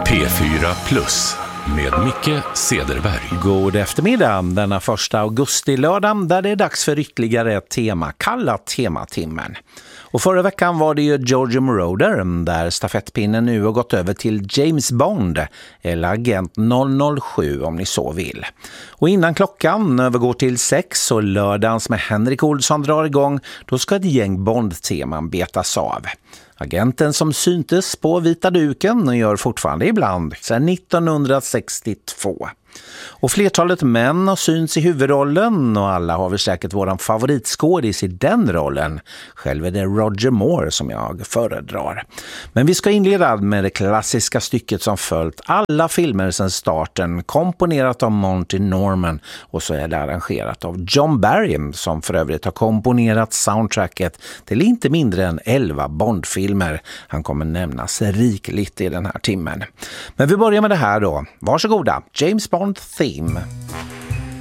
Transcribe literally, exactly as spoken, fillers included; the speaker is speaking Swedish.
P fyra plus med Micke Sederberg. God eftermiddag denna första augusti-lördagen där det är dags för ytterligare ett tema, kalla tematimmen. Och förra veckan var det ju George Moroder där stafettpinnen nu har gått över till James Bond eller Agent noll noll sju om ni så vill. Och innan klockan övergår till sex och lördagens med Henrik Olsson drar igång, då ska ett gäng Bond-teman betas av. Agenten som syntes på vita duken och gör fortfarande ibland sedan nittonhundrasextiotvå. Och flertalet män har syns i huvudrollen och alla har väl säkert våran favoritskådis i den rollen. Själv är det Roger Moore som jag föredrar. Men vi ska inleda med det klassiska stycket som följt alla filmer sedan starten, komponerat av Monty Norman och så är det arrangerat av John Barry som för övrigt har komponerat soundtracket till inte mindre än elva Bondfilmer. Han kommer nämnas rikligt i den här timmen. Men vi börjar med det här då. Varsågoda, James Bond Theme.